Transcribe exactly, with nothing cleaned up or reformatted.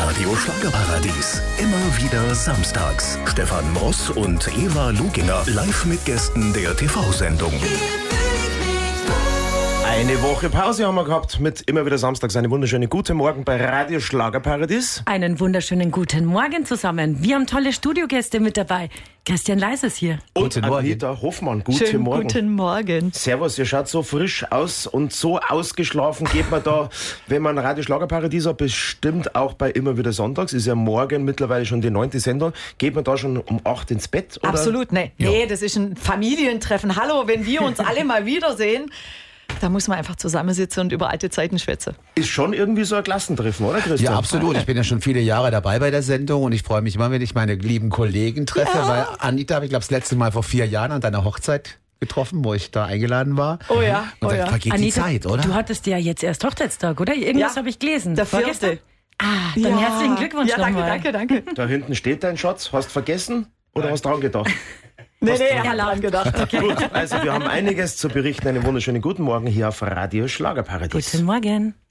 Radio Schlagerparadies. Immer wieder samstags. Stefan Moss und Eva Luginger live mit Gästen der T V-Sendung. Eine Woche Pause haben wir gehabt mit immer wieder samstags. Eine wunderschöne gute Morgen bei Radio Schlagerparadies. Einen wunderschönen guten Morgen zusammen. Wir haben tolle Studiogäste mit dabei. Christian Leis ist hier. Und Guten Morgen. Anita Hoffmann. Guten Schönen Morgen. Guten Morgen. Servus, ihr schaut so frisch aus und so ausgeschlafen. Geht man da, wenn man Radio Schlagerparadies hat, bestimmt auch bei immer wieder sonntags. Ist ja morgen mittlerweile schon die neunte Sendung. Geht man da schon um acht ins Bett? Oder? Absolut, nee. Nee, das ist ein Familientreffen. Hallo, wenn wir uns alle mal wiedersehen, da muss man einfach zusammensitzen und über alte Zeiten schwätzen. Ist schon irgendwie so ein Klassentreffen, oder Christian? Ja, absolut. Ich bin ja schon viele Jahre dabei bei der Sendung und ich freue mich immer, wenn ich meine lieben Kollegen treffe, Ja. weil Anita habe ich glaube das letzte Mal vor vier Jahren an deiner Hochzeit getroffen, wo ich da eingeladen war. Oh ja, Und oh dann ja. vergeht die Zeit, oder? Du hattest ja jetzt erst Hochzeitstag, oder? Irgendwas Ja, habe ich gelesen. der vierte. Vorgestern? Ah, dann herzlichen Glückwunsch Ja, danke, nochmal. danke, danke. Da hinten steht dein Schatz. Hast vergessen oder hast dran gedacht? Nee, nee, dran? er hat dran gedacht. Gut, also wir haben einiges zu berichten. Einen wunderschönen guten Morgen hier auf Radio Schlagerparadies. Guten Morgen.